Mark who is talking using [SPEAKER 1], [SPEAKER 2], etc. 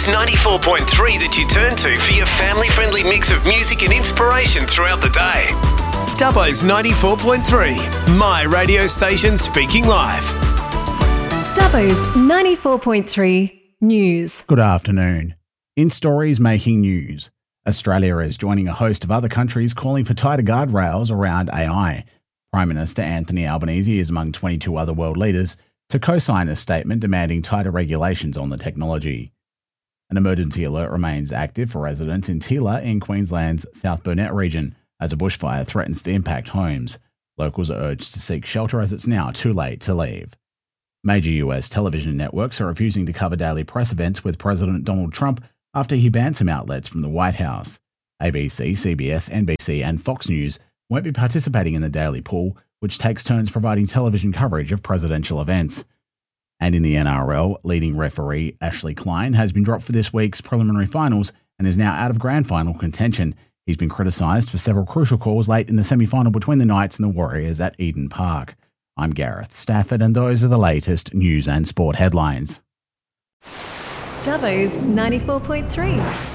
[SPEAKER 1] Dubbo's 94.3 that you turn to for your family-friendly mix of music and inspiration throughout the day. Dubbo's 94.3, my radio station speaking live.
[SPEAKER 2] Dubbo's 94.3 News.
[SPEAKER 3] Good afternoon. In stories making news, Australia is joining a host of other countries calling for tighter guardrails around AI. Prime Minister Anthony Albanese is among 22 other world leaders to co-sign a statement demanding tighter regulations on the technology. An emergency alert remains active for residents in Teela in Queensland's South Burnett region as a bushfire threatens to impact homes. Locals are urged to seek shelter as it's now too late to leave. Major US television networks are refusing to cover daily press events with President Donald Trump after he banned some outlets from the White House. ABC, CBS, NBC and Fox News won't be participating in the daily pool, which takes turns providing television coverage of presidential events. And in the NRL, leading referee Ashley Klein has been dropped for this week's preliminary finals and is now out of grand final contention. He's been criticised for several crucial calls late in the semi-final between the Knights and the Warriors at Eden Park. I'm Gareth Stafford and those are the latest news and sport headlines.
[SPEAKER 2] Dubbo's 94.3.